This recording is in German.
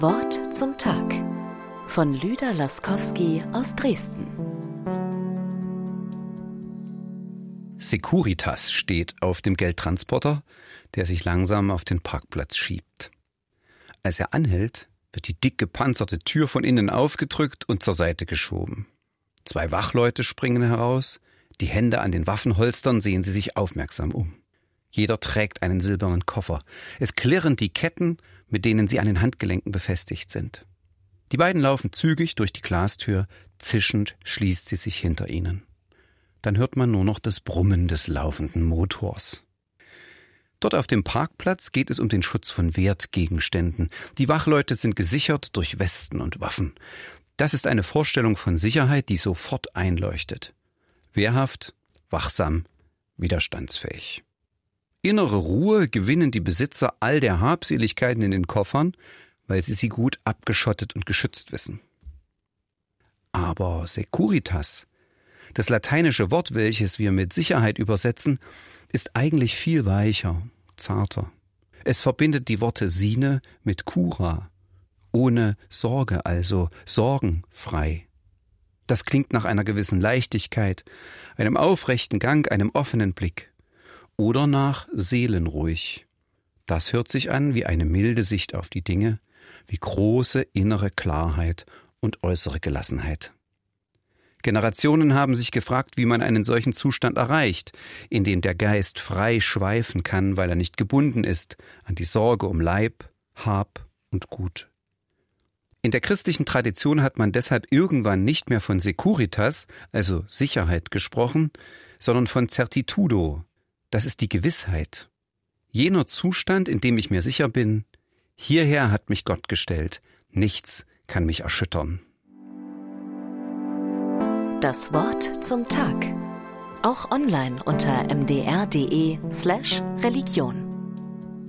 Wort zum Tag von Lyda Laskowski aus Dresden. Securitas steht auf dem Geldtransporter, der sich langsam auf den Parkplatz schiebt. Als er anhält, wird die dick gepanzerte Tür von innen aufgedrückt und zur Seite geschoben. 2 Wachleute springen heraus, die Hände an den Waffenholstern, sehen sie sich aufmerksam um. Jeder trägt einen silbernen Koffer. Es klirren die Ketten, mit denen sie an den Handgelenken befestigt sind. Die beiden laufen zügig durch die Glastür, zischend schließt sie sich hinter ihnen. Dann hört man nur noch das Brummen des laufenden Motors. Dort auf dem Parkplatz geht es um den Schutz von Wertgegenständen. Die Wachleute sind gesichert durch Westen und Waffen. Das ist eine Vorstellung von Sicherheit, die sofort einleuchtet. Wehrhaft, wachsam, widerstandsfähig. Innere Ruhe gewinnen die Besitzer all der Habseligkeiten in den Koffern, weil sie gut abgeschottet und geschützt wissen. Aber Securitas, das lateinische Wort, welches wir mit Sicherheit übersetzen, ist eigentlich viel weicher, zarter. Es verbindet die Worte sine mit cura, ohne Sorge, also sorgenfrei. Das klingt nach einer gewissen Leichtigkeit, einem aufrechten Gang, einem offenen Blick. Oder nach seelenruhig. Das hört sich an wie eine milde Sicht auf die Dinge, wie große innere Klarheit und äußere Gelassenheit. Generationen haben sich gefragt, wie man einen solchen Zustand erreicht, in dem der Geist frei schweifen kann, weil er nicht gebunden ist an die Sorge um Leib, Hab und Gut. In der christlichen Tradition hat man deshalb irgendwann nicht mehr von Securitas, also Sicherheit, gesprochen, sondern von Certitudo. Das ist die Gewissheit. Jener Zustand, in dem ich mir sicher bin, hierher hat mich Gott gestellt, nichts kann mich erschüttern. Das Wort zum Tag. Auch online unter mdr.de/Religion.